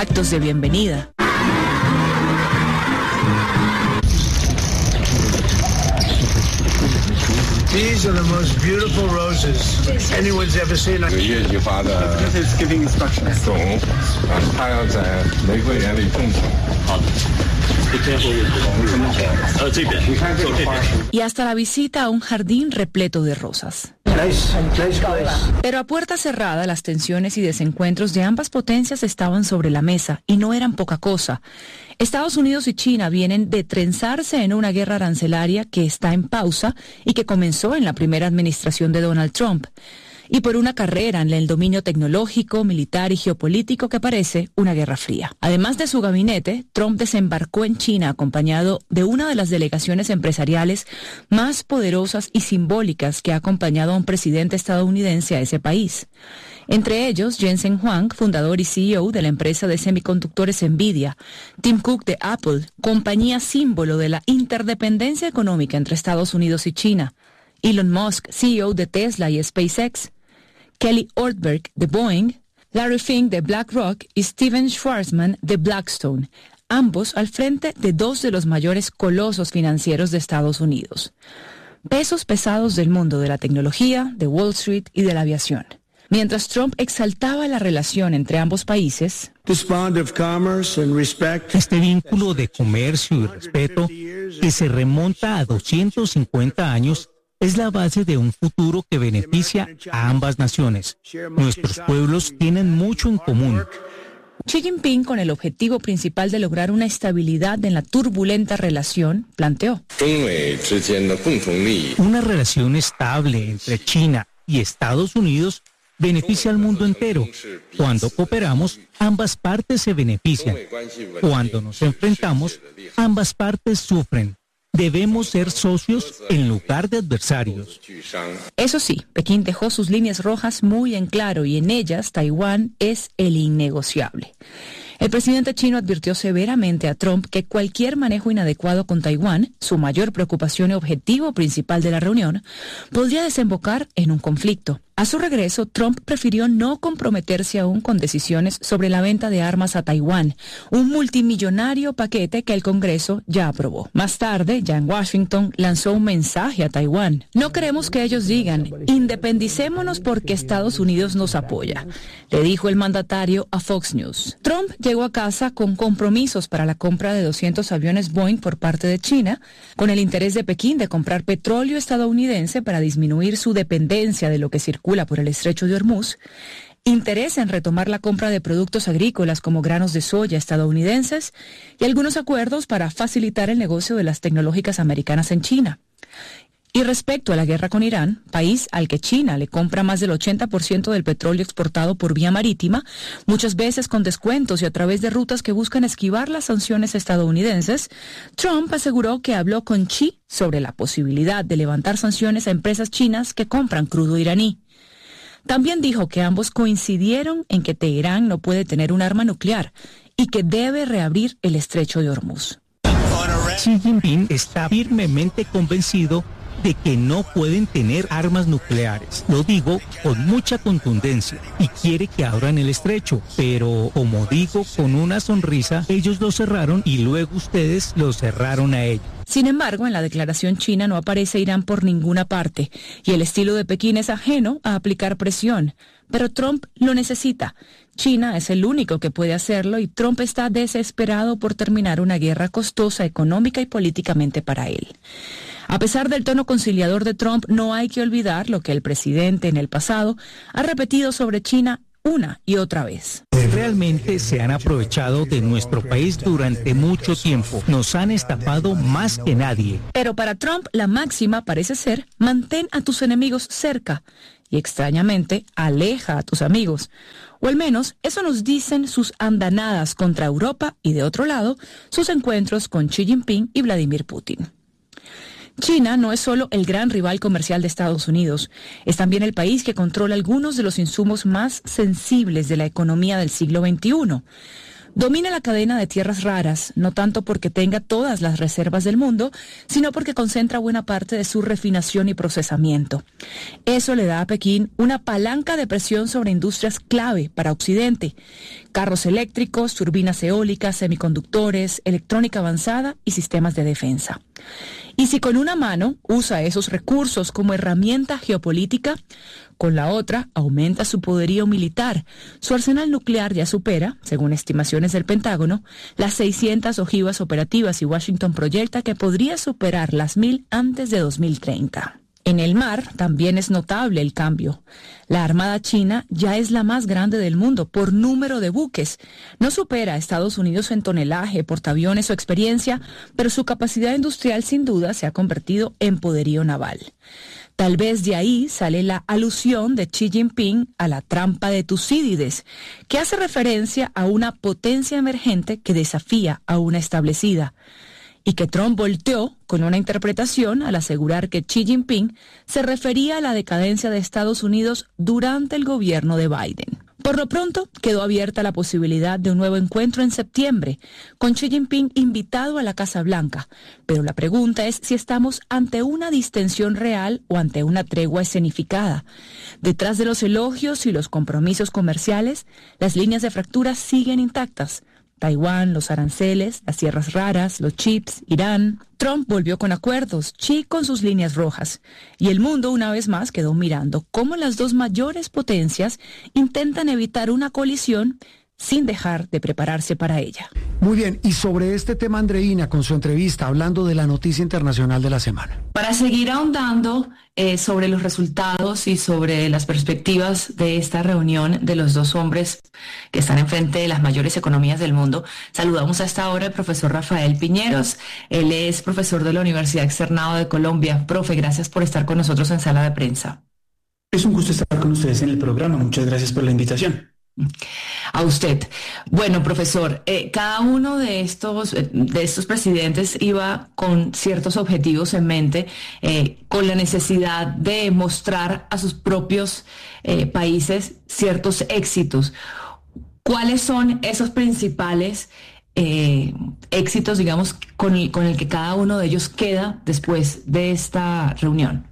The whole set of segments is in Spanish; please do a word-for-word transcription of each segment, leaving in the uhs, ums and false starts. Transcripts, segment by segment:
actos de bienvenida. These are the most beautiful roses anyone's ever seen. This is giving instructions. Y hasta la visita a un jardín repleto de rosas. Pero a puerta cerrada, las tensiones y desencuentros de ambas potencias estaban sobre la mesa, y no eran poca cosa. Estados Unidos y China vienen de trenzarse en una guerra arancelaria que está en pausa y que comenzó en la primera administración de Donald Trump, y por una carrera en el dominio tecnológico, militar y geopolítico que parece una guerra fría. Además de su gabinete, Trump desembarcó en China acompañado de una de las delegaciones empresariales más poderosas y simbólicas que ha acompañado a un presidente estadounidense a ese país. Entre ellos, Jensen Huang, fundador y C E O de la empresa de semiconductores Nvidia, Tim Cook de Apple, compañía símbolo de la interdependencia económica entre Estados Unidos y China, Elon Musk, C E O de Tesla y SpaceX, Kelly Ortberg de Boeing, Larry Fink de BlackRock y Steven Schwarzman de Blackstone, ambos al frente de dos de los mayores colosos financieros de Estados Unidos. Pesos pesados del mundo de la tecnología, de Wall Street y de la aviación. Mientras Trump exaltaba la relación entre ambos países, este vínculo de comercio y respeto que se remonta a doscientos cincuenta años es la base de un futuro que beneficia a ambas naciones. Nuestros pueblos tienen mucho en común. Xi Jinping, con el objetivo principal de lograr una estabilidad en la turbulenta relación, planteó: una relación estable entre China y Estados Unidos beneficia al mundo entero. Cuando cooperamos, ambas partes se benefician. Cuando nos enfrentamos, ambas partes sufren. Debemos ser socios en lugar de adversarios. Eso sí, Pekín dejó sus líneas rojas muy en claro y en ellas Taiwán es el innegociable. El presidente chino advirtió severamente a Trump que cualquier manejo inadecuado con Taiwán, su mayor preocupación y objetivo principal de la reunión, podría desembocar en un conflicto. A su regreso, Trump prefirió no comprometerse aún con decisiones sobre la venta de armas a Taiwán, un multimillonario paquete que el Congreso ya aprobó. Más tarde, ya en Washington, lanzó un mensaje a Taiwán. No queremos que ellos digan, independicémonos porque Estados Unidos nos apoya, le dijo el mandatario a Fox News. Trump llegó a casa con compromisos para la compra de doscientos aviones Boeing por parte de China, con el interés de Pekín de comprar petróleo estadounidense para disminuir su dependencia de lo que circula por el estrecho de Hormuz, interés en retomar la compra de productos agrícolas como granos de soya estadounidenses y algunos acuerdos para facilitar el negocio de las tecnológicas americanas en China. Y respecto a la guerra con Irán, país al que China le compra más del ochenta por ciento del petróleo exportado por vía marítima, muchas veces con descuentos y a través de rutas que buscan esquivar las sanciones estadounidenses, Trump aseguró que habló con Xi sobre la posibilidad de levantar sanciones a empresas chinas que compran crudo iraní. También dijo que ambos coincidieron en que Teherán no puede tener un arma nuclear y que debe reabrir el estrecho de Hormuz. Xi Jinping está firmemente convencido de que no pueden tener armas nucleares. Lo digo con mucha contundencia y quiere que abran el estrecho, pero como digo con una sonrisa, ellos lo cerraron y luego ustedes lo cerraron a ellos. Sin embargo, en la declaración china no aparece Irán por ninguna parte y el estilo de Pekín es ajeno a aplicar presión. Pero Trump lo necesita. China es el único que puede hacerlo y Trump está desesperado por terminar una guerra costosa económica y políticamente para él. A pesar del tono conciliador de Trump, no hay que olvidar lo que el presidente en el pasado ha repetido sobre China una y otra vez. Realmente se han aprovechado de nuestro país durante mucho tiempo. Nos han estafado más que nadie. Pero para Trump la máxima parece ser mantén a tus enemigos cerca y extrañamente aleja a tus amigos. O al menos eso nos dicen sus andanadas contra Europa y de otro lado sus encuentros con Xi Jinping y Vladimir Putin. China no es solo el gran rival comercial de Estados Unidos, es también el país que controla algunos de los insumos más sensibles de la economía del siglo veintiuno. Domina la cadena de tierras raras, no tanto porque tenga todas las reservas del mundo, sino porque concentra buena parte de su refinación y procesamiento. Eso le da a Pekín una palanca de presión sobre industrias clave para Occidente: carros eléctricos, turbinas eólicas, semiconductores, electrónica avanzada y sistemas de defensa. Y si con una mano usa esos recursos como herramienta geopolítica, con la otra aumenta su poderío militar. Su arsenal nuclear ya supera, según estimaciones del Pentágono, las seiscientas ojivas operativas y Washington proyecta que podría superar las mil antes de dos mil treinta. En el mar también es notable el cambio. La Armada China ya es la más grande del mundo por número de buques. No supera a Estados Unidos en tonelaje, portaaviones o experiencia, pero su capacidad industrial sin duda se ha convertido en poderío naval. Tal vez de ahí sale la alusión de Xi Jinping a la trampa de Tucídides, que hace referencia a una potencia emergente que desafía a una establecida, y que Trump volteó con una interpretación al asegurar que Xi Jinping se refería a la decadencia de Estados Unidos durante el gobierno de Biden. Por lo pronto, quedó abierta la posibilidad de un nuevo encuentro en septiembre, con Xi Jinping invitado a la Casa Blanca. Pero la pregunta es si estamos ante una distensión real o ante una tregua escenificada. Detrás de los elogios y los compromisos comerciales, las líneas de fractura siguen intactas. Taiwán, los aranceles, las tierras raras, los chips, Irán. Trump volvió con acuerdos, Xi con sus líneas rojas. Y el mundo una vez más quedó mirando cómo las dos mayores potencias intentan evitar una colisión sin dejar de prepararse para ella. Muy bien, y sobre este tema, Andreina, con su entrevista, hablando de la noticia internacional de la semana. Para seguir ahondando eh, sobre los resultados y sobre las perspectivas de esta reunión de los dos hombres que están enfrente de las mayores economías del mundo, saludamos a esta hora al profesor Rafael Piñeros. Él es profesor de la Universidad Externado de Colombia. Profe, gracias por estar con nosotros en Sala de Prensa. Es un gusto estar con ustedes en el programa. Muchas gracias por la invitación. A usted. Bueno, profesor, eh, cada uno de estos, de estos presidentes iba con ciertos objetivos en mente, eh, con la necesidad de mostrar a sus propios eh, países ciertos éxitos. ¿Cuáles son esos principales eh, éxitos, digamos, con el, con el que cada uno de ellos queda después de esta reunión?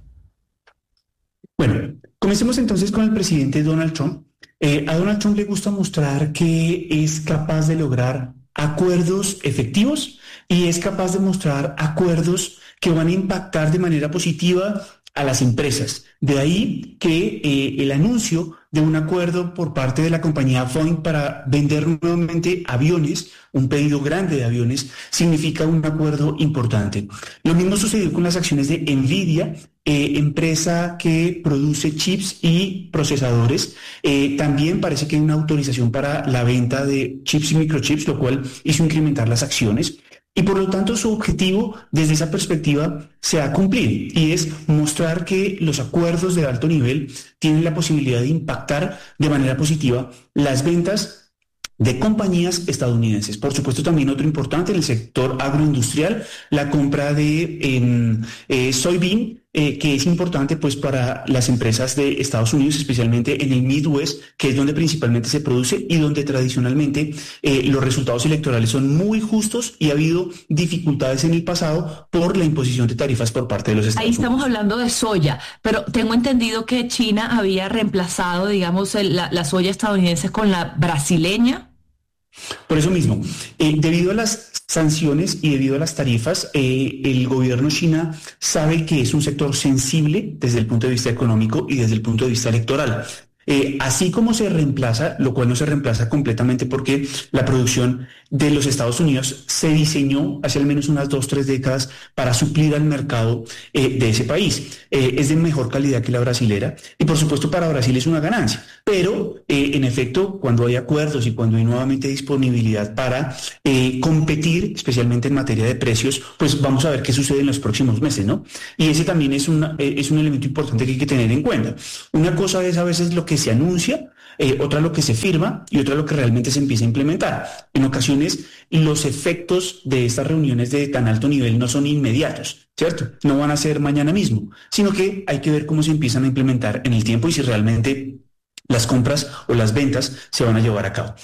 Bueno, comencemos entonces con el presidente Donald Trump. Eh, a Donald Trump le gusta mostrar que es capaz de lograr acuerdos efectivos y es capaz de mostrar acuerdos que van a impactar de manera positiva a las empresas. De ahí que eh, el anuncio de un acuerdo por parte de la compañía Boeing para vender nuevamente aviones, un pedido grande de aviones, significa un acuerdo importante. Lo mismo sucedió con las acciones de Nvidia, eh, empresa que produce chips y procesadores. Eh, también parece que hay una autorización para la venta de chips y microchips, lo cual hizo incrementar las acciones. Y por lo tanto su objetivo desde esa perspectiva se ha cumplido y es mostrar que los acuerdos de alto nivel tienen la posibilidad de impactar de manera positiva las ventas de compañías estadounidenses. Por supuesto, también otro importante en el sector agroindustrial, la compra de eh, eh, soybean, eh, que es importante pues para las empresas de Estados Unidos, especialmente en el Midwest, que es donde principalmente se produce y donde tradicionalmente eh, los resultados electorales son muy justos y ha habido dificultades en el pasado por la imposición de tarifas por parte de los Estados Unidos. Ahí estamos hablando de soya, pero tengo entendido que China había reemplazado, digamos, el, la, la soya estadounidense con la brasileña. Por eso mismo, eh, debido a las sanciones y debido a las tarifas, eh, el gobierno chino sabe que es un sector sensible desde el punto de vista económico y desde el punto de vista electoral. Eh, así como se reemplaza, lo cual no se reemplaza completamente porque la producción de los Estados Unidos se diseñó hace al menos unas dos, tres décadas para suplir al mercado eh, de ese país. Eh, es de mejor calidad que la brasilera y por supuesto para Brasil es una ganancia. Pero eh, en efecto, cuando hay acuerdos y cuando hay nuevamente disponibilidad para eh, competir, especialmente en materia de precios, pues vamos a ver qué sucede en los próximos meses, ¿no? Y ese también es, una, eh, es un elemento importante que hay que tener en cuenta. Una cosa es a veces lo que se anuncia, eh, otra lo que se firma y otra lo que realmente se empieza a implementar. En ocasiones los efectos de estas reuniones de tan alto nivel no son inmediatos, ¿cierto? No van a ser mañana mismo, sino que hay que ver cómo se empiezan a implementar en el tiempo y si realmente las compras o las ventas se van a llevar a cabo.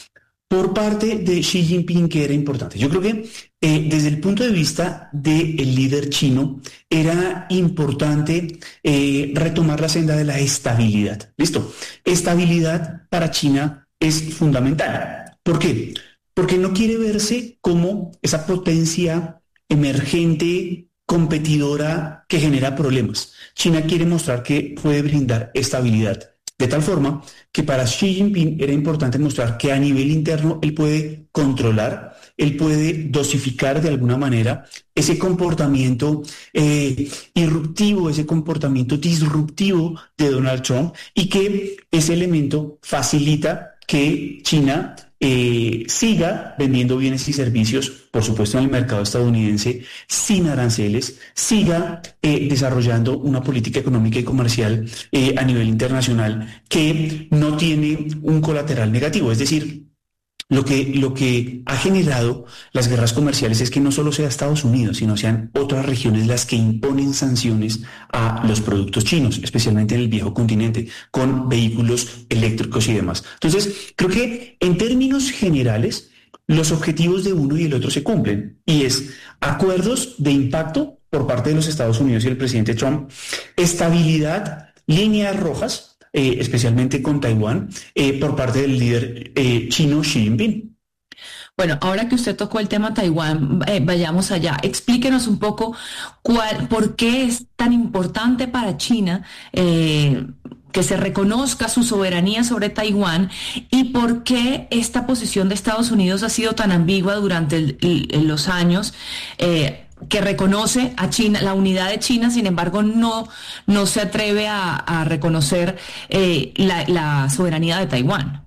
por parte de Xi Jinping que era importante. Yo creo que eh, desde el punto de vista del líder chino era importante eh, retomar la senda de la estabilidad. ¿Listo? Estabilidad para China es fundamental. ¿Por qué? Porque no quiere verse como esa potencia emergente, competidora que genera problemas. China quiere mostrar que puede brindar estabilidad. De tal forma que para Xi Jinping era importante mostrar que a nivel interno él puede controlar, él puede dosificar de alguna manera ese comportamiento eh, irruptivo, ese comportamiento disruptivo de Donald Trump, y que ese elemento facilita que China eh, siga vendiendo bienes y servicios, por supuesto en el mercado estadounidense, sin aranceles, siga eh, desarrollando una política económica y comercial eh, a nivel internacional que no tiene un colateral negativo. Es decir, Lo que, lo que ha generado las guerras comerciales es que no solo sea Estados Unidos, sino sean otras regiones las que imponen sanciones a los productos chinos, especialmente en el viejo continente, con vehículos eléctricos y demás. Entonces, creo que en términos generales, los objetivos de uno y el otro se cumplen, y es acuerdos de impacto por parte de los Estados Unidos y el presidente Trump, estabilidad, líneas rojas, Eh, especialmente con Taiwán, eh, por parte del líder eh, chino Xi Jinping. Bueno, ahora que usted tocó el tema Taiwán, eh, vayamos allá. Explíquenos un poco cuál, por qué es tan importante para China eh, que se reconozca su soberanía sobre Taiwán, y por qué esta posición de Estados Unidos ha sido tan ambigua durante el, el, los años. Eh, que reconoce a China, la unidad de China, sin embargo no, no se atreve a, a reconocer eh, la, la soberanía de Taiwán.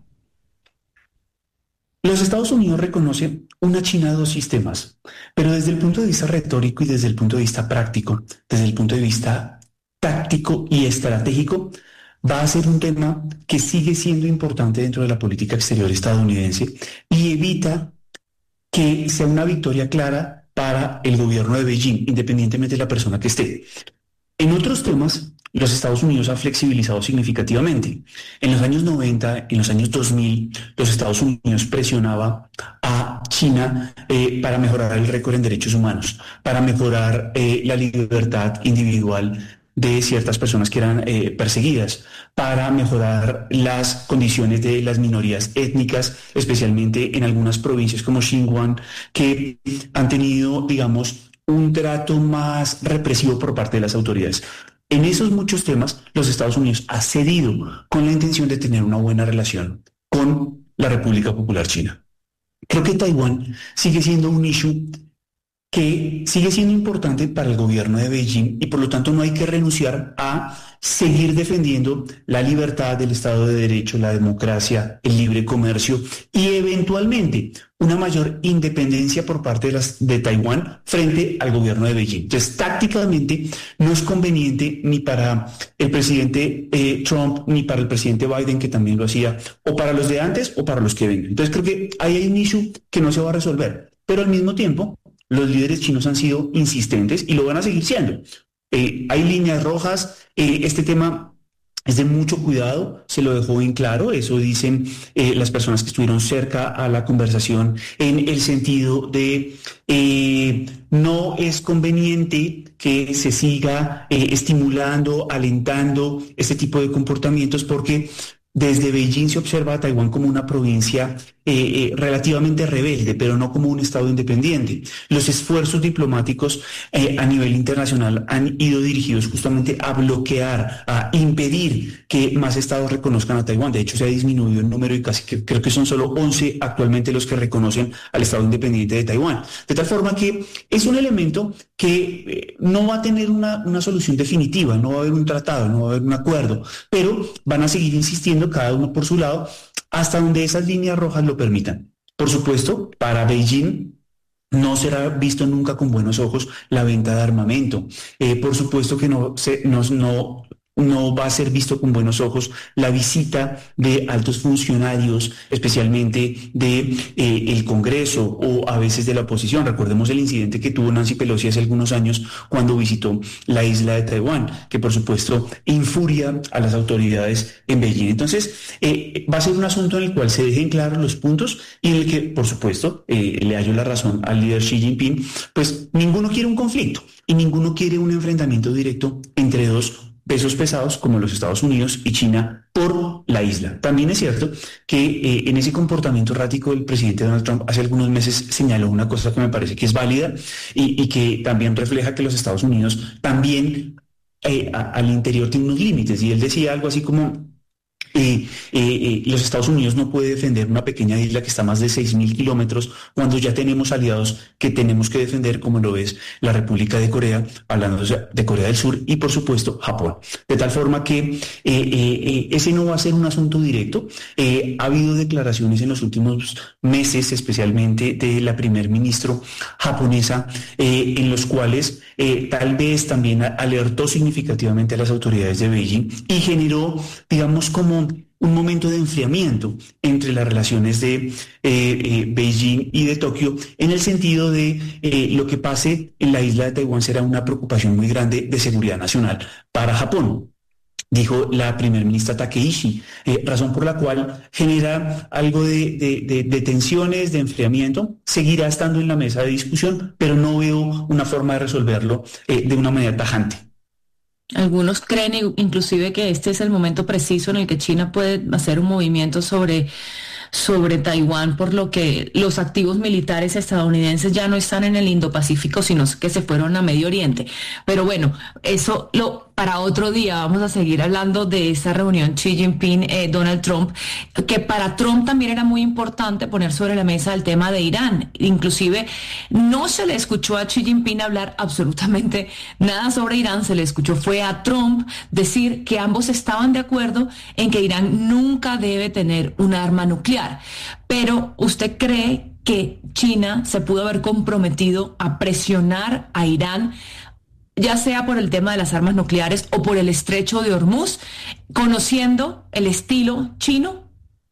Los Estados Unidos reconocen una China de dos sistemas, pero desde el punto de vista retórico y desde el punto de vista práctico, desde el punto de vista táctico y estratégico, va a ser un tema que sigue siendo importante dentro de la política exterior estadounidense y evita que sea una victoria clara para el gobierno de Beijing, independientemente de la persona que esté. En otros temas, los Estados Unidos han flexibilizado significativamente. En los años noventa, en los años dos mil, los Estados Unidos presionaba a China eh, para mejorar el récord en derechos humanos, para mejorar eh, la libertad individual de ciertas personas que eran eh, perseguidas, para mejorar las condiciones de las minorías étnicas, especialmente en algunas provincias como Xinjiang, que han tenido, digamos, un trato más represivo por parte de las autoridades. En esos muchos temas, los Estados Unidos ha cedido con la intención de tener una buena relación con la República Popular China. Creo que Taiwán sigue siendo un issue que sigue siendo importante para el gobierno de Beijing, y por lo tanto no hay que renunciar a seguir defendiendo la libertad del Estado de Derecho, la democracia, el libre comercio y eventualmente una mayor independencia por parte de, las, de Taiwán frente al gobierno de Beijing. Entonces, tácticamente no es conveniente ni para el presidente eh, Trump ni para el presidente Biden, que también lo hacía, o para los de antes o para los que vengan. Entonces, creo que ahí hay un issue que no se va a resolver, pero al mismo tiempo los líderes chinos han sido insistentes y lo van a seguir siendo. Eh, hay líneas rojas, eh, este tema es de mucho cuidado, se lo dejó bien claro, eso dicen eh, las personas que estuvieron cerca a la conversación, en el sentido de eh, no es conveniente que se siga eh, estimulando, alentando este tipo de comportamientos, porque desde Beijing se observa a Taiwán como una provincia eh, eh, relativamente rebelde, pero no como un estado independiente. Los esfuerzos diplomáticos eh, a nivel internacional han ido dirigidos justamente a bloquear, a impedir que más estados reconozcan a Taiwán. De hecho, se ha disminuido el número y casi que creo que son solo once actualmente los que reconocen al estado independiente de Taiwán. De tal forma que es un elemento que eh, no va a tener una, una solución definitiva, no va a haber un tratado, no va a haber un acuerdo, pero van a seguir insistiendo cada uno por su lado hasta donde esas líneas rojas lo permitan. Por supuesto, para Beijing no será visto nunca con buenos ojos la venta de armamento. Eh, por supuesto que no, se, no, no no va a ser visto con buenos ojos la visita de altos funcionarios, especialmente de eh, el Congreso o a veces de la oposición. Recordemos el incidente que tuvo Nancy Pelosi hace algunos años cuando visitó la isla de Taiwán, que por supuesto infuria a las autoridades en Beijing. Entonces, eh, va a ser un asunto en el cual se dejen claros los puntos y en el que, por supuesto, eh, le hallo la razón al líder Xi Jinping, pues ninguno quiere un conflicto y ninguno quiere un enfrentamiento directo entre dos pesos pesados como los Estados Unidos y China por la isla. También es cierto que eh, en ese comportamiento errático del presidente Donald Trump hace algunos meses señaló una cosa que me parece que es válida y, y que también refleja que los Estados Unidos también eh, a, al interior tienen unos límites, y él decía algo así como Eh, eh, eh, los Estados Unidos no puede defender una pequeña isla que está a más de seis mil kilómetros cuando ya tenemos aliados que tenemos que defender, como lo es la República de Corea, hablando de Corea del Sur, y por supuesto Japón. De tal forma que eh, eh, ese no va a ser un asunto directo. Eh, ha habido declaraciones en los últimos meses, especialmente de la primer ministro japonesa, eh, en los cuales eh, tal vez también alertó significativamente a las autoridades de Beijing y generó, digamos, como un momento de enfriamiento entre las relaciones de eh, eh, Beijing y de Tokio, en el sentido de eh, lo que pase en la isla de Taiwán será una preocupación muy grande de seguridad nacional para Japón, dijo la primer ministra Takeishi, eh, razón por la cual genera algo de, de, de, de tensiones, de enfriamiento. Seguirá estando en la mesa de discusión, pero no veo una forma de resolverlo eh, de una manera tajante. Algunos creen inclusive que este es el momento preciso en el que China puede hacer un movimiento sobre, sobre Taiwán, por lo que los activos militares estadounidenses ya no están en el Indo-Pacífico, sino que se fueron a Medio Oriente. Pero bueno, eso lo para otro día. Vamos a seguir hablando de esa reunión Xi Jinping, eh, Donald Trump, que para Trump también era muy importante poner sobre la mesa el tema de Irán. Inclusive no se le escuchó a Xi Jinping hablar absolutamente nada sobre Irán, se le escuchó fue a Trump decir que ambos estaban de acuerdo en que Irán nunca debe tener un arma nuclear. Pero ¿usted cree que China se pudo haber comprometido a presionar a Irán, ya sea por el tema de las armas nucleares o por el estrecho de Hormuz, conociendo el estilo chino?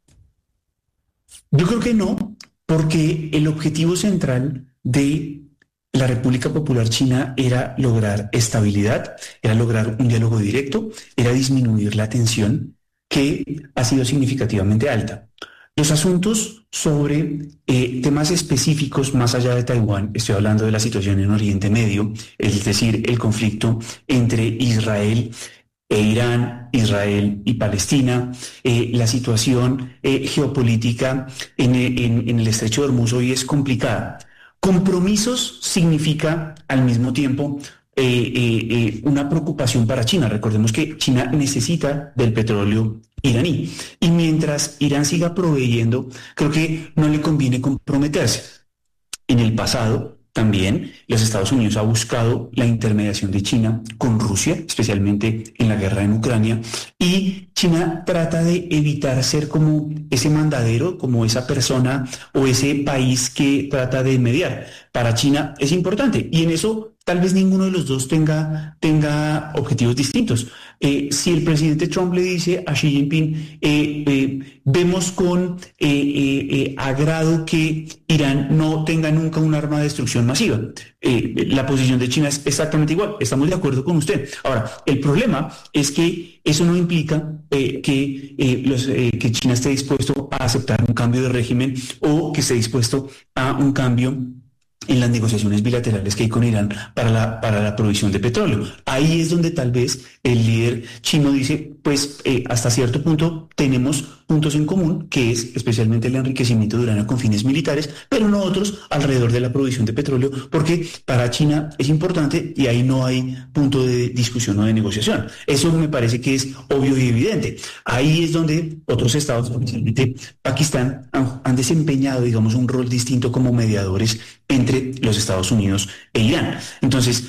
Yo creo que no, porque el objetivo central de la República Popular China era lograr estabilidad, era lograr un diálogo directo, era disminuir la tensión que ha sido significativamente alta. Los asuntos sobre eh, temas específicos más allá de Taiwán, estoy hablando de la situación en Oriente Medio, es decir, el conflicto entre Israel e Irán, Israel y Palestina, eh, la situación eh, geopolítica en, en, en el estrecho de Hormuz hoy es complicada. Compromisos significa al mismo tiempo eh, eh, eh, una preocupación para China. Recordemos que China necesita del petróleo iraní y mientras Irán siga proveyendo, creo que no le conviene comprometerse. En el pasado también los Estados Unidos ha buscado la intermediación de China con Rusia, especialmente en la guerra en Ucrania, y China trata de evitar ser como ese mandadero, como esa persona o ese país que trata de mediar. Para China es importante y en eso tal vez ninguno de los dos tenga, tenga objetivos distintos. Eh, si el presidente Trump le dice a Xi Jinping, eh, eh, vemos con eh, eh, eh, agrado que Irán no tenga nunca un arma de destrucción masiva, eh, la posición de China es exactamente igual, estamos de acuerdo con usted. Ahora, el problema es que eso no implica eh, que, eh, los, eh, que China esté dispuesto a aceptar un cambio de régimen o que esté dispuesto a un cambio en las negociaciones bilaterales que hay con Irán para la, para la provisión de petróleo. Ahí es donde tal vez el líder chino dice, pues eh, hasta cierto punto tenemos puntos en común, que es especialmente el enriquecimiento de uranio con fines militares, pero no otros alrededor de la provisión de petróleo, porque para China es importante y ahí no hay punto de discusión o de negociación. Eso me parece que es obvio y evidente. Ahí es donde otros estados, especialmente Pakistán, han, han desempeñado, digamos, un rol distinto como mediadores entre los Estados Unidos e Irán. Entonces,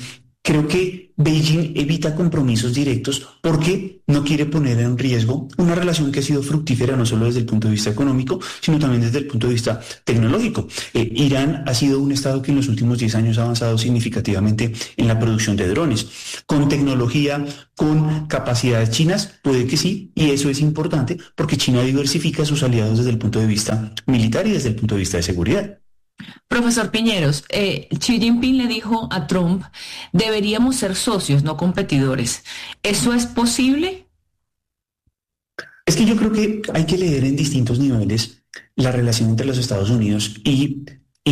creo que Beijing evita compromisos directos porque no quiere poner en riesgo una relación que ha sido fructífera no solo desde el punto de vista económico, sino también desde el punto de vista tecnológico. Eh, Irán ha sido un estado que en los últimos diez años ha avanzado significativamente en la producción de drones. Con tecnología, con capacidades chinas, puede que sí, y eso es importante porque China diversifica sus aliados desde el punto de vista militar y desde el punto de vista de seguridad. Profesor Piñeros, eh, Xi Jinping le dijo a Trump, deberíamos ser socios, no competidores. ¿Eso es posible? Es que yo creo que hay que leer en distintos niveles la relación entre los Estados Unidos y,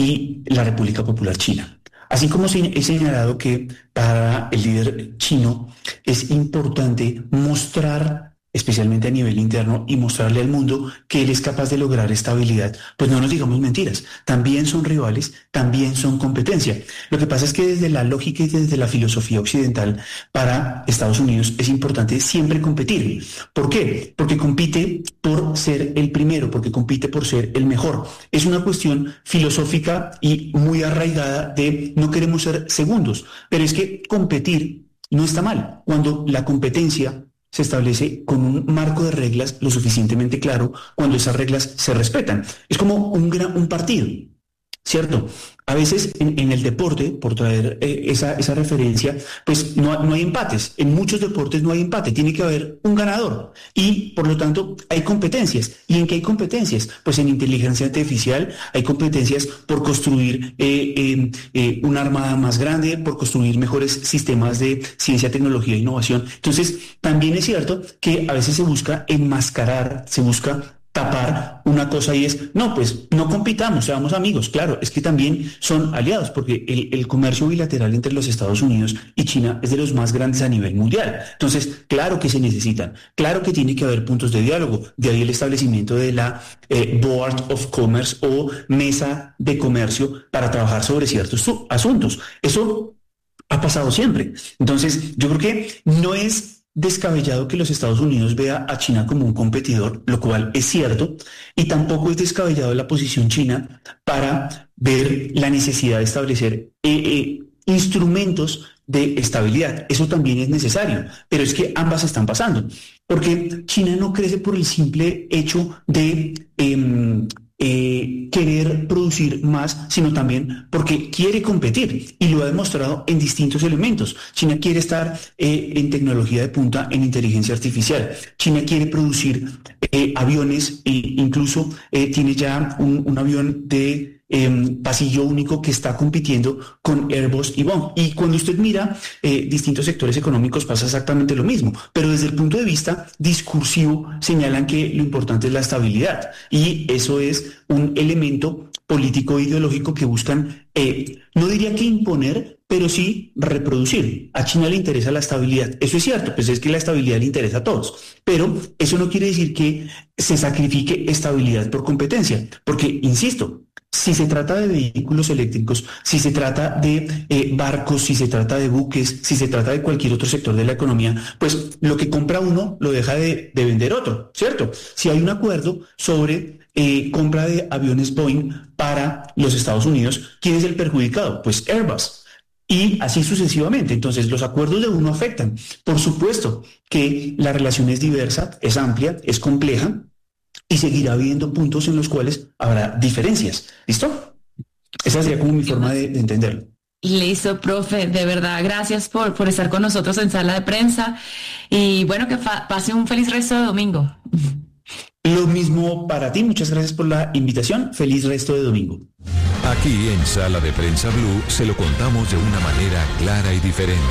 y la República Popular China. Así como he señalado que para el líder chino es importante mostrar, especialmente a nivel interno, y mostrarle al mundo que él es capaz de lograr estabilidad, pues no nos digamos mentiras, también son rivales, también son competencia. Lo que pasa es que desde la lógica y desde la filosofía occidental, para Estados Unidos es importante siempre competir. ¿Por qué? Porque compite por ser el primero, porque compite por ser el mejor. Es una cuestión filosófica y muy arraigada de no queremos ser segundos, pero es que competir no está mal cuando la competencia se establece con un marco de reglas lo suficientemente claro, cuando esas reglas se respetan. Es como un, gran, un partido, ¿cierto? A veces en, en el deporte, por traer eh, esa, esa referencia, pues no, no hay empates. En muchos deportes no hay empate, tiene que haber un ganador. Y por lo tanto hay competencias. ¿Y en qué hay competencias? Pues en inteligencia artificial hay competencias por construir eh, eh, eh, una armada más grande, por construir mejores sistemas de ciencia, tecnología e innovación. Entonces, también es cierto que a veces se busca enmascarar, se busca tapar una cosa y es, no, pues no compitamos, seamos amigos. Claro, es que también son aliados, porque el, el comercio bilateral entre los Estados Unidos y China es de los más grandes a nivel mundial. Entonces, claro que se necesitan, claro que tiene que haber puntos de diálogo, de ahí el establecimiento de la eh, Board of Commerce o mesa de comercio para trabajar sobre ciertos asuntos. Eso ha pasado siempre. Entonces, yo creo que no es descabellado que los Estados Unidos vea a China como un competidor, lo cual es cierto, y tampoco es descabellado la posición china para ver la necesidad de establecer eh, eh, instrumentos de estabilidad. Eso también es necesario, pero es que ambas están pasando, porque China no crece por el simple hecho de eh, Eh, querer producir más, sino también porque quiere competir y lo ha demostrado en distintos elementos. China quiere estar eh, en tecnología de punta, en inteligencia artificial. China quiere producir eh, aviones e incluso eh, tiene ya un, un avión de Eh, pasillo único que está compitiendo con Airbus y Boeing. Y cuando usted mira eh, distintos sectores económicos pasa exactamente lo mismo, pero desde el punto de vista discursivo señalan que lo importante es la estabilidad y eso es un elemento político e ideológico que buscan, eh, no diría que imponer, pero sí reproducir. A China le interesa la estabilidad. Eso es cierto, pues es que la estabilidad le interesa a todos. Pero eso no quiere decir que se sacrifique estabilidad por competencia, porque, insisto, si se trata de vehículos eléctricos, si se trata de eh, barcos, si se trata de buques, si se trata de cualquier otro sector de la economía, pues lo que compra uno lo deja de, de vender otro, ¿cierto? Si hay un acuerdo sobre eh, compra de aviones Boeing para los Estados Unidos, ¿quién es el perjudicado? Pues Airbus. Y así sucesivamente. Entonces, los acuerdos de uno afectan. Por supuesto que la relación es diversa, es amplia, es compleja, y seguirá habiendo puntos en los cuales habrá diferencias. ¿Listo? Esa sería como mi forma de, de entenderlo. Listo, profe. De verdad, gracias por, por estar con nosotros en Sala de Prensa. Y bueno, que fa- pase un feliz resto de domingo. Lo mismo para ti. Muchas gracias por la invitación. Feliz resto de domingo. Aquí en Sala de Prensa Blue se lo contamos de una manera clara y diferente.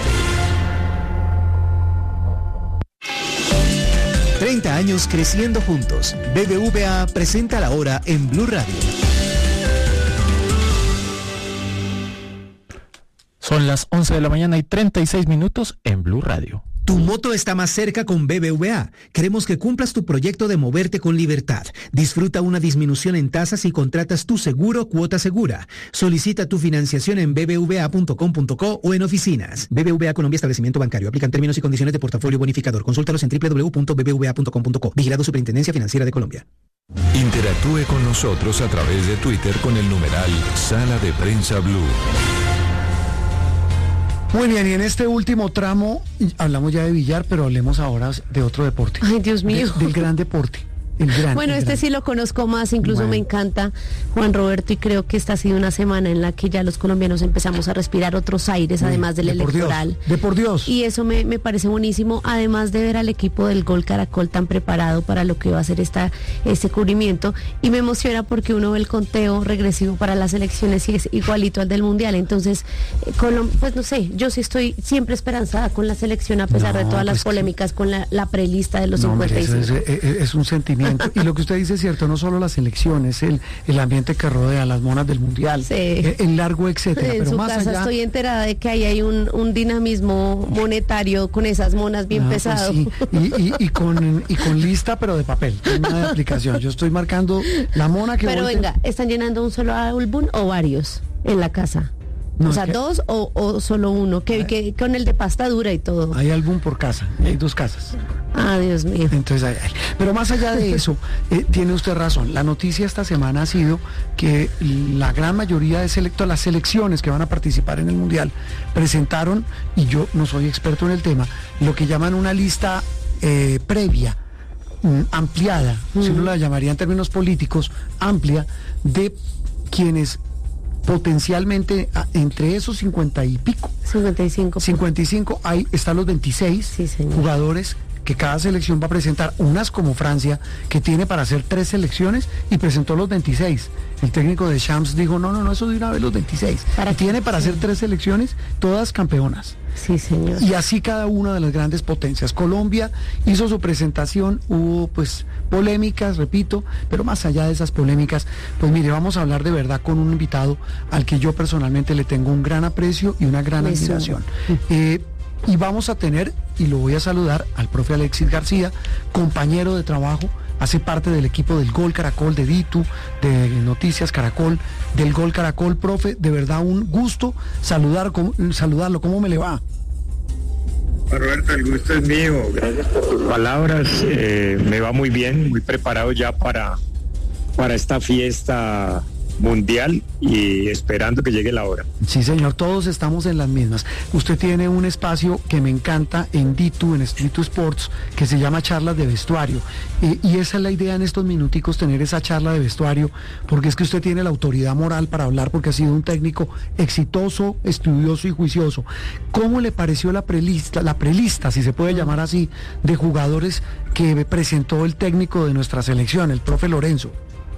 treinta años creciendo juntos. B B V A presenta la hora en Blue Radio. Son las once de la mañana y treinta y seis minutos en Blue Radio. Tu moto está más cerca con B B V A. Queremos que cumplas tu proyecto de moverte con libertad. Disfruta una disminución en tasas si contratas tu seguro Cuota Segura. Solicita tu financiación en b b v a punto com punto co o en oficinas. B B V A Colombia Establecimiento Bancario. Aplican términos y condiciones de portafolio bonificador. Consúltalos en w w w punto b b v a punto com punto co. Vigilado Superintendencia Financiera de Colombia. Interactúe con nosotros a través de Twitter con el numeral Sala de Prensa Blue. Muy bien, y en este último tramo hablamos ya de billar, pero hablemos ahora de otro deporte. Ay, Dios mío. De, del gran deporte. El gran, bueno, el este gran. sí lo conozco más, incluso bueno. Me encanta, Juan Roberto, y creo que esta ha sido una semana en la que ya los colombianos empezamos a respirar otros aires, Uy, además del de electoral. Por de por Dios. Y eso me, me parece buenísimo, además de ver al equipo del Gol Caracol tan preparado para lo que va a ser esta, este cubrimiento, y me emociona porque uno ve el conteo regresivo para las elecciones y es igualito al del Mundial. Entonces, eh, Colom- pues no sé, yo sí estoy siempre esperanzada con la selección, a pesar no, de todas pues las polémicas que... con la, la prelista de los no, cincuenta y cinco. Hombre, eso es, es, es un sentimiento. Y lo que usted dice es cierto, no solo las elecciones, el, el ambiente que rodea, las monas del Mundial, sí. el, el largo etcétera. En pero su más casa allá... estoy enterada de que ahí hay un, un dinamismo monetario con esas monas bien ah, pesado. Pues sí. y, y, y, con, y con lista, pero de papel, no de aplicación. Yo estoy marcando la mona que... Pero volte... venga, ¿están llenando un solo álbum o varios en la casa? No, o sea, que... dos o, o solo uno, que, que con el de pasta dura y todo. Hay álbum por casa, hay dos casas. Ah, Dios mío. Entonces, ay, ay. Pero más allá de eso, eh, tiene usted razón. La noticia esta semana ha sido que la gran mayoría de selecto, las selecciones que van a participar en el Mundial presentaron, y yo no soy experto en el tema, lo que llaman una lista eh, previa, um, ampliada, mm. si uno la llamaría en términos políticos, amplia, de quienes potencialmente entre esos cincuenta y pico, cincuenta y cinco, cincuenta y cinco, ahí están los veintiséis sí, jugadores que cada selección va a presentar, unas como Francia, que tiene para hacer tres selecciones y presentó los veintiséis. El técnico de Champs dijo, no, no, no, eso de una vez los veintiséis. ¿Para tiene para hacer tres selecciones, todas campeonas. Sí, señor. Y así cada una de las grandes potencias. Colombia hizo su presentación, hubo pues polémicas, repito, pero más allá de esas polémicas, pues mire, vamos a hablar de verdad con un invitado al que yo personalmente le tengo un gran aprecio y una gran Eso. admiración. Eh, y vamos a tener, y lo voy a saludar, al profe Alexis García, compañero de trabajo, hace parte del equipo del Gol Caracol, de Ditu, de Noticias Caracol, del Gol Caracol. Profe, de verdad un gusto saludar, saludarlo. ¿Cómo me le va? Roberto, el gusto es mío. Gracias por tus palabras. Eh, me va muy bien, muy preparado ya para, para esta fiesta mundial y esperando que llegue la hora. Sí, señor, todos estamos en las mismas. Usted tiene un espacio que me encanta en Ditu, en Ditu Sports, que se llama Charlas de Vestuario. Eh, y esa es la idea en estos minuticos, tener esa charla de vestuario, porque es que usted tiene la autoridad moral para hablar, porque ha sido un técnico exitoso, estudioso y juicioso. ¿Cómo le pareció la prelista, la prelista, si se puede llamar así, de jugadores que presentó el técnico de nuestra selección, el profe Lorenzo?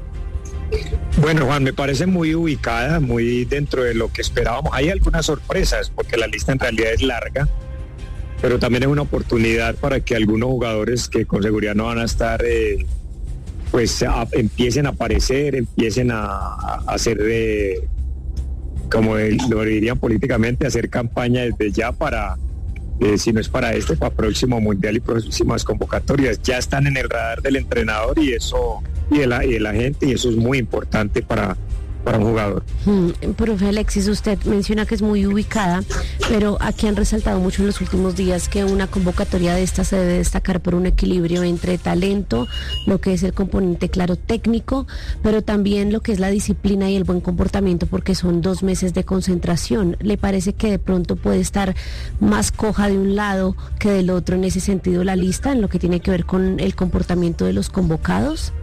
Bueno, Juan, me parece muy ubicada, muy dentro de lo que esperábamos. Hay algunas sorpresas, porque la lista en realidad es larga, pero también es una oportunidad para que algunos jugadores que con seguridad no van a estar, eh, pues a, empiecen a aparecer, empiecen a, a hacer, de, como el, lo dirían políticamente, hacer campaña desde ya para, eh, si no es para este, para próximo Mundial y próximas convocatorias. Ya están en el radar del entrenador y eso... y de la, y de la gente, y eso es muy importante para, para un jugador. Mm, profe Alexis, usted menciona que es muy ubicada, pero aquí han resaltado mucho en los últimos días que una convocatoria de esta se debe destacar por un equilibrio entre talento, lo que es el componente claro técnico, pero también lo que es la disciplina y el buen comportamiento, porque son dos meses de concentración. ¿Le parece que de pronto puede estar más coja de un lado que del otro en ese sentido la lista, en lo que tiene que ver con el comportamiento de los convocados?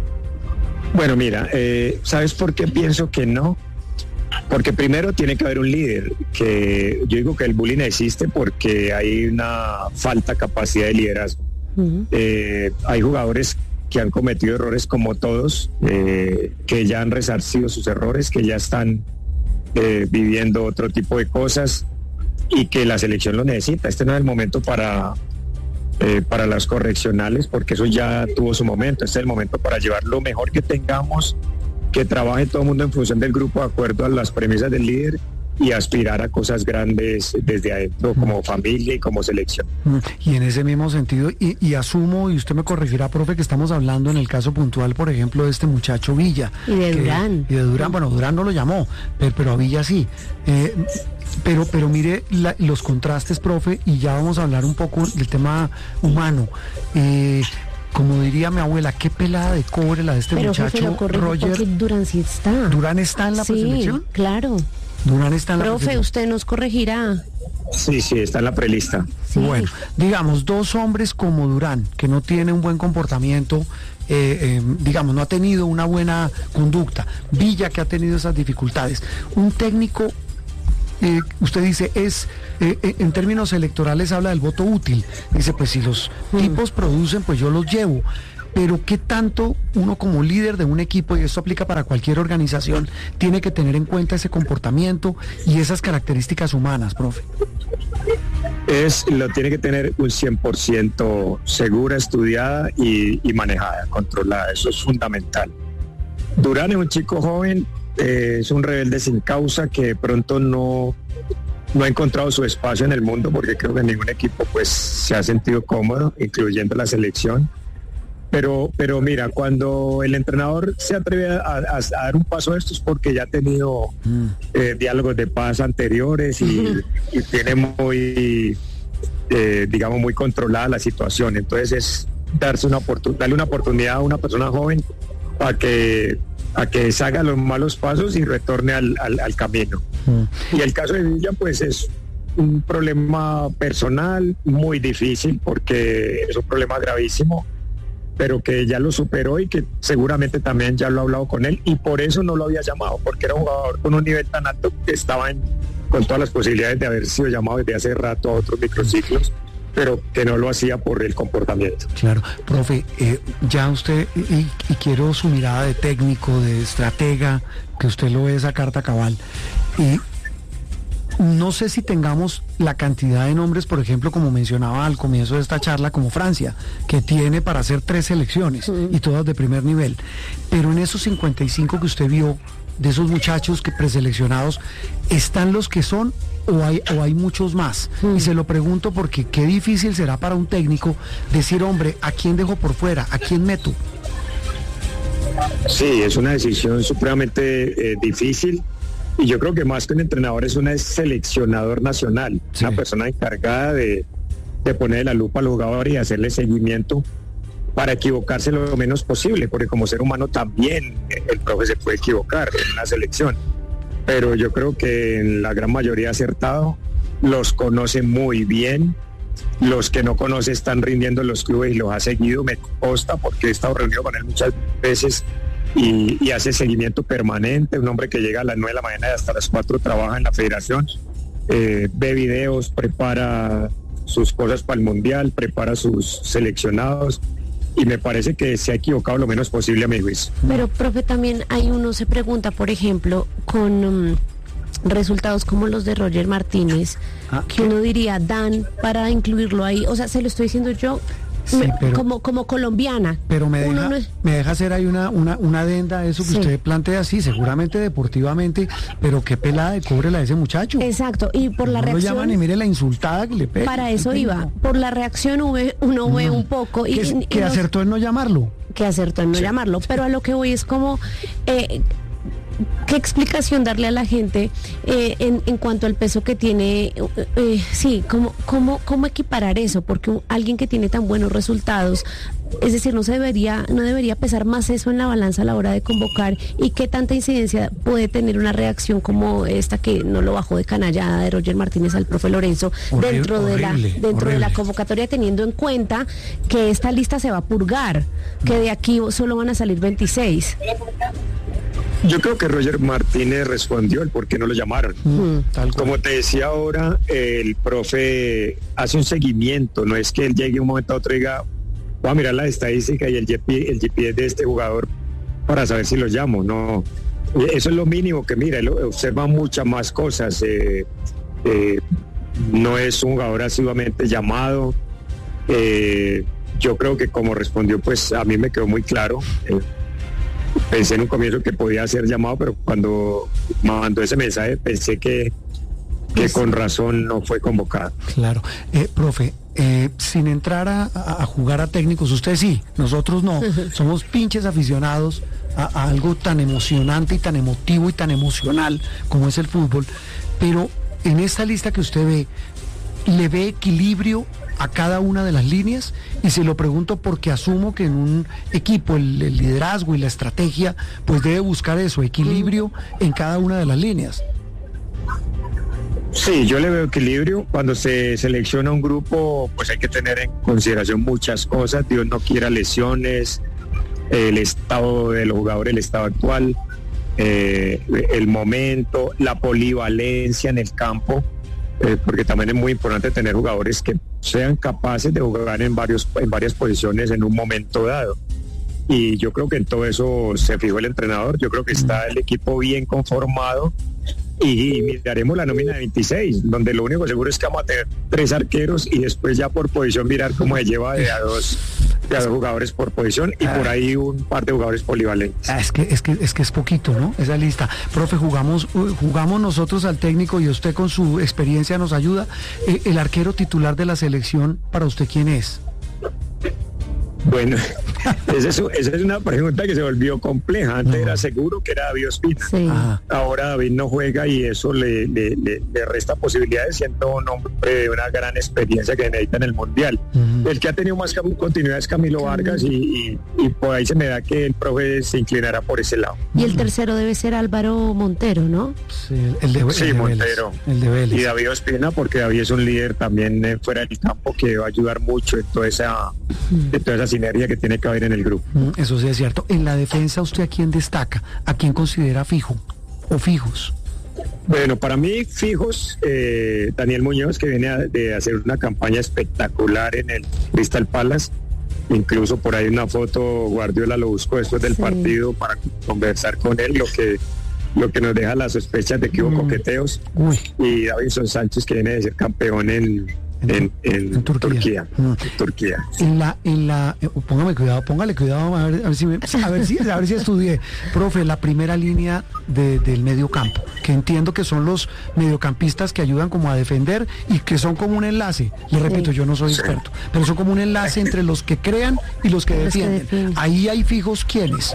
Bueno, mira, eh, ¿sabes por qué pienso que no? Porque primero tiene que haber un líder, que yo digo que el bullying existe porque hay una falta de capacidad de liderazgo. Uh-huh. Eh, hay jugadores que han cometido errores como todos, eh, que ya han resarcido sus errores, que ya están eh, viviendo otro tipo de cosas y que la selección lo necesita. Este no es el momento para... Eh, para las correccionales, porque eso ya tuvo su momento. Este es el momento para llevar lo mejor que tengamos, que trabaje todo el mundo en función del grupo de acuerdo a las premisas del líder y aspirar a cosas grandes desde adentro, como familia y como selección. Y en ese mismo sentido, y, y asumo, y usted me corregirá, profe, que estamos hablando en el caso puntual, por ejemplo, de este muchacho Villa. Y de que, Durán. Y de Durán, bueno, Durán no lo llamó, pero, pero a Villa sí. Eh, pero, pero mire la, los contrastes, profe, y ya vamos a hablar un poco del tema humano. Eh, Como diría mi abuela, qué pelada de cobre la de este pero muchacho, jefe, lo Roger. Durán sí está. ¿Durán está en la sí, preselección? Claro. Durán está en la Profe, prelista. usted nos corregirá. Sí, sí, está en la prelista. Sí. Bueno, digamos, dos hombres como Durán, que no tiene un buen comportamiento, eh, eh, digamos, no ha tenido una buena conducta, Villa que ha tenido esas dificultades, un técnico, eh, usted dice, es, eh, eh, en términos electorales habla del voto útil, dice, pues si los Mm. tipos producen, pues yo los llevo. Pero ¿qué tanto uno como líder de un equipo, y esto aplica para cualquier organización, tiene que tener en cuenta ese comportamiento y esas características humanas, profe? Es, lo tiene que tener un cien por ciento segura, estudiada y, y manejada, controlada. Eso es fundamental. Durán es un chico joven, eh, es un rebelde sin causa que de pronto no, no ha encontrado su espacio en el mundo, porque creo que ningún equipo pues se ha sentido cómodo, incluyendo la selección. Pero, pero mira, cuando el entrenador se atreve a, a, a dar un paso de estos, porque ya ha tenido mm. eh, diálogos de paz anteriores y, y tiene muy, eh, digamos, muy controlada la situación. Entonces es darse una oportun- darle una oportunidad a una persona joven a que, a que salga los malos pasos y retorne al, al, al camino. Mm. Y el caso de Villa, pues es un problema personal muy difícil, porque es un problema gravísimo, pero que ya lo superó y que seguramente también ya lo ha hablado con él, y por eso no lo había llamado, porque era un jugador con un nivel tan alto que estaba en, con todas las posibilidades de haber sido llamado desde hace rato a otros microciclos, pero que no lo hacía por el comportamiento. Claro, profe, eh, ya usted, y, y quiero su mirada de técnico, de estratega, que usted lo ve esa carta cabal, y no sé si tengamos la cantidad de nombres, por ejemplo, como mencionaba al comienzo de esta charla, como Francia, que tiene para hacer tres selecciones, uh-huh. y todas de primer nivel. Pero en esos cincuenta y cinco que usted vio, de esos muchachos que preseleccionados, ¿están los que son o hay, o hay muchos más? Uh-huh. Y se lo pregunto porque qué difícil será para un técnico decir, hombre, ¿a quién dejo por fuera? ¿A quién meto? Sí, es una decisión supremamente eh, difícil. Y yo creo que más que un entrenador es un seleccionador nacional, sí. Una persona encargada de, de poner la lupa al jugador y hacerle seguimiento para equivocarse lo menos posible, porque como ser humano también el profe se puede equivocar en una selección. Pero yo creo que en la gran mayoría ha acertado, los conoce muy bien, los que no conoce están rindiendo en los clubes y los ha seguido, me consta, porque he estado reunido con él muchas veces. Y, y hace seguimiento permanente, un hombre que llega a las nueve de la mañana y hasta las cuatro trabaja en la federación, eh, ve videos, prepara sus cosas para el mundial, prepara sus seleccionados, y me parece que se ha equivocado lo menos posible a mi juicio. Pero, profe, también hay uno se pregunta, por ejemplo, con um, resultados como los de Roger Martínez, ah, que uno diría, dan para incluirlo ahí, o sea, se lo estoy diciendo yo, Sí, me, pero, como como colombiana. Pero me Uno deja, no es... me deja hacer ahí una, una, una adenda a eso que sí. usted plantea, sí, seguramente deportivamente, pero qué pelada de cobre la de ese muchacho. Exacto, y por la no reacción... lo llaman y mire la insultada que le pega. Para eso iba, por la reacción uno ve no. un poco... y, que, y, que y acertó en no llamarlo. Que acertó en no sí. llamarlo, pero a lo que voy es como... Eh, ¿qué explicación darle a la gente eh, en, en cuanto al peso que tiene? Eh, sí, ¿cómo, cómo, cómo equiparar eso? Porque un, alguien que tiene tan buenos resultados, es decir, no se debería, no debería pesar más eso en la balanza a la hora de convocar, y qué tanta incidencia puede tener una reacción como esta que no lo bajó de canallada de Roger Martínez al profe Lorenzo horrible, dentro de la horrible, dentro horrible. de la convocatoria, teniendo en cuenta que esta lista se va a purgar, que de aquí solo van a salir veintiséis. Yo creo que Roger Martínez respondió el por qué no lo llamaron. Mm, tal Como te decía ahora, el profe hace un seguimiento, no es que él llegue un momento a otro y diga, voy a mirar la estadística y el G P, el G P S de este jugador para saber si lo llamo. No, eso es lo mínimo que mira, él observa muchas más cosas. Eh, eh, no es un jugador asiduamente llamado. Eh, yo creo que como respondió, pues a mí me quedó muy claro. Eh, Pensé en un comienzo que podía ser llamado, pero cuando mandó ese mensaje pensé que, que con razón no fue convocado. Claro. Eh, profe, eh, sin entrar a, a jugar a técnicos, usted sí, nosotros no, somos pinches aficionados a, a algo tan emocionante y tan emotivo y tan emocional como es el fútbol, pero en esta lista que usted ve, ¿le ve equilibrio a cada una de las líneas? Y se lo pregunto porque asumo que en un equipo el, el liderazgo y la estrategia pues debe buscar eso, equilibrio en cada una de las líneas. Sí, yo le veo equilibrio. Cuando se selecciona un grupo, pues hay que tener en consideración muchas cosas. Dios no quiera lesiones, el estado de los jugadores, el estado actual, eh, el momento, la polivalencia en el campo, eh, porque también es muy importante tener jugadores que sean capaces de jugar en varios en varias posiciones en un momento dado. Y yo creo que en todo eso se fijó el entrenador. Yo creo que está el equipo bien conformado. Y miraremos la nómina de veintiséis, donde lo único seguro es que vamos a tener tres arqueros y después ya por posición mirar cómo se lleva de a dos, de a dos jugadores por posición y por ahí un par de jugadores polivalentes. Ah, es que es que es que es poquito, ¿no? Esa lista. Profe, jugamos jugamos nosotros al técnico y usted con su experiencia nos ayuda. Eh, el arquero titular de la selección, ¿para usted quién es? Bueno, esa es, esa es una pregunta que se volvió compleja. Antes no. era seguro que era David Ospina. Sí. Ahora David no juega y eso le, le, le, le resta posibilidades, siendo un hombre de una gran experiencia que necesita en el Mundial. Uh-huh. El que ha tenido más continuidad es Camilo Vargas y, y, y por ahí se me da que el profe se inclinará por ese lado. Y el tercero debe ser Álvaro Montero, ¿no? Sí, el de, el sí, de Montero. El de Vélez. Y David Ospina, porque David es un líder también eh, fuera del campo que va a ayudar mucho en toda esa, uh-huh. en toda esa sinergia que tiene que haber en el grupo. Eso sí es cierto. En la defensa, ¿usted a quién destaca? ¿A quién considera fijo o fijos? Bueno, para mí fijos, eh, Daniel Muñoz, que viene a, de hacer una campaña espectacular en el Crystal Palace. Incluso por ahí una foto, Guardiola lo buscó después del sí. partido para conversar con él, lo que lo que nos deja las sospechas de que hubo mm. coqueteos. Uy. Y Davinson Sánchez, que viene de ser campeón en En, en, en Turquía. Turquía, mm. Turquía. En la, en la, eh, póngame cuidado, póngale cuidado, a ver, a ver si, me, a ver si, a ver si estudié, profe, la primera línea de, del medio campo, que entiendo que son los mediocampistas que ayudan como a defender y que son como un enlace. Le repito, sí. yo no soy sí. experto, pero son como un enlace entre los que crean y los que los defienden. Que defienden. Ahí hay fijos quiénes.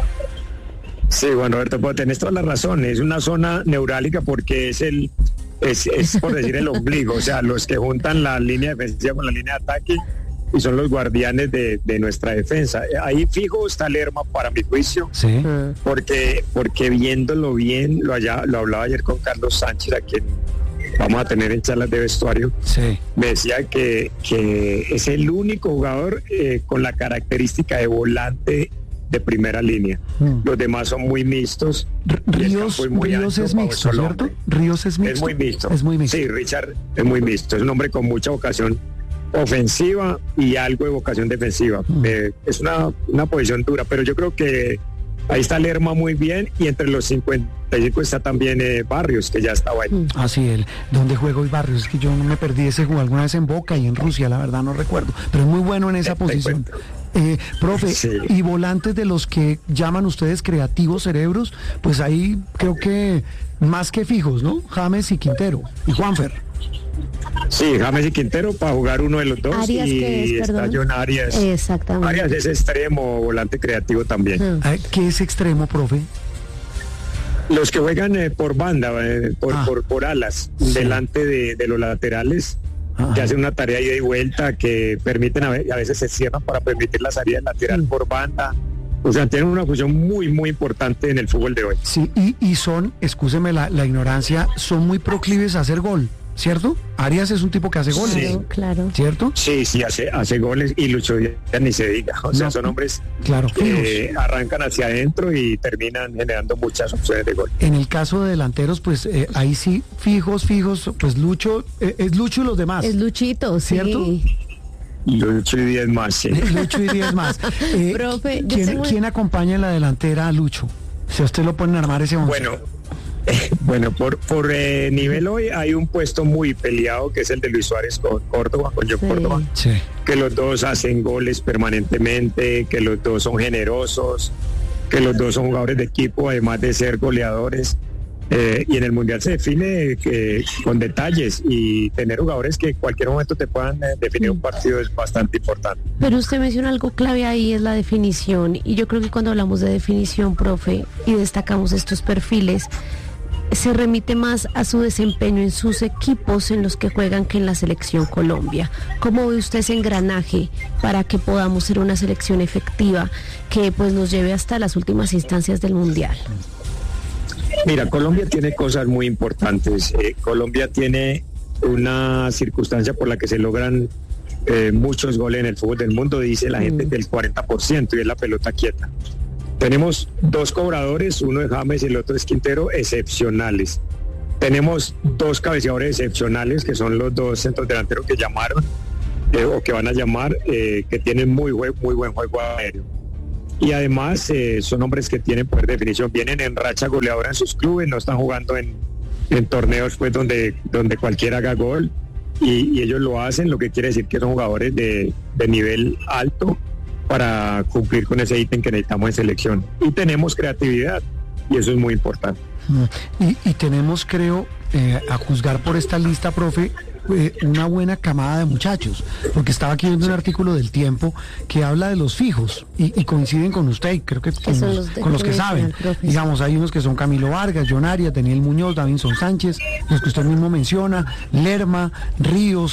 Sí, bueno, Roberto, pues tenés toda la razón. Es una zona neurálgica porque es el Es, es por decir el ombligo, o sea, los que juntan la línea defensiva con la línea de ataque y son los guardianes de, de nuestra defensa. Ahí fijo está Lerma para mi juicio, sí. porque porque viéndolo bien, lo, allá, lo hablaba ayer con Carlos Sánchez, a quien vamos a tener en charlas de vestuario, sí. me decía que, que es el único jugador eh, con la característica de volante de primera línea. Mm. Los demás son muy mixtos. Ríos, es, muy Ríos es mixto, ¿cierto? Ríos es mixto. Es muy mixto. Es muy mixto. Sí, Richard es muy mixto. Es un hombre con mucha vocación ofensiva y algo de vocación defensiva. Mm. Eh, es una, una posición dura, pero yo creo que ahí está Lerma muy bien y entre los cincuenta y cinco está también eh, Barrios, que ya estaba ahí. Ah, sí, él. ¿Dónde juega hoy Barrios? Es que yo no me perdí ese juego alguna vez en Boca y en Rusia, la verdad no recuerdo, pero es muy bueno en esa eh, posición. Eh, profe, sí. Y volantes de los que llaman ustedes creativos cerebros, pues ahí creo que más que fijos, ¿no? James y Quintero y Juanfer. Sí, James y Quintero para jugar uno de los dos. Arias, y ¿qué es, está John Arias. Exactamente. Arias es extremo, volante creativo también. Uh-huh. ¿Qué es extremo, profe? Los que juegan eh, por banda, eh, por, ah. por, por alas, sí. delante de, de los laterales. Ajá. Que hacen una tarea ida y vuelta, que permiten, a veces se cierran para permitir la salida lateral sí. por banda. O sea, tienen una función muy, muy importante en el fútbol de hoy. Sí, y, y son, excúseme la, la ignorancia, son muy proclives a hacer gol, ¿cierto? Arias es un tipo que hace goles. Sí, claro. ¿Cierto? Sí, sí, hace, hace goles y Lucho Díaz ni se diga. O sea, no, son hombres claro, que eh, arrancan hacia adentro y terminan generando muchas opciones de gol. En el caso de delanteros, pues eh, ahí sí, fijos, fijos, pues Lucho, eh, es Lucho y los demás. Es Luchito, ¿cierto? Sí. Lucho y diez más, sí. Lucho y diez más. Eh, Profe, ¿quién, tengo... ¿Quién acompaña en la delantera a Lucho? Si a usted lo ponen a armar ese once. Bueno, eh, bueno, por, por eh, nivel hoy hay un puesto muy peleado que es el de Luis Suárez con Córdoba, con John sí. Córdoba, sí. que los dos hacen goles permanentemente, que los dos son generosos, que los dos son jugadores de equipo, además de ser goleadores. Eh, y en el Mundial se define que, con detalles, y tener jugadores que en cualquier momento te puedan eh, definir un partido es bastante importante. Pero usted menciona algo clave ahí, es la definición, y yo creo que cuando hablamos de definición, profe, y destacamos estos perfiles, se remite más a su desempeño en sus equipos en los que juegan que en la selección Colombia. ¿Cómo ve usted ese engranaje para que podamos ser una selección efectiva que pues nos lleve hasta las últimas instancias del Mundial? Mira, Colombia tiene cosas muy importantes. Eh, Colombia tiene una circunstancia por la que se logran eh, muchos goles en el fútbol del mundo, dice la gente del cuarenta por ciento, y es la pelota quieta. Tenemos dos cobradores, uno es James y el otro es Quintero, excepcionales. Tenemos dos cabeceadores excepcionales, que son los dos centros delanteros que llamaron, eh, o que van a llamar, eh, que tienen muy, muy buen juego aéreo. Y además eh, son hombres que tienen poder de definición, vienen en racha goleadora en sus clubes, no están jugando en, en torneos pues donde, donde cualquiera haga gol, y, y ellos lo hacen, lo que quiere decir que son jugadores de, de nivel alto para cumplir con ese ítem que necesitamos en selección. Y tenemos creatividad, y eso es muy importante. Y, y tenemos, creo, eh, a juzgar por esta lista, profe, eh, una buena camada de muchachos, porque estaba aquí viendo un artículo del Tiempo que habla de los fijos, y, y coinciden con usted, y creo que con los, con los que saben. Digamos, hay unos que son Camilo Vargas, John Arias, Daniel Muñoz, Davinson Sánchez, los que usted mismo menciona, Lerma, Ríos,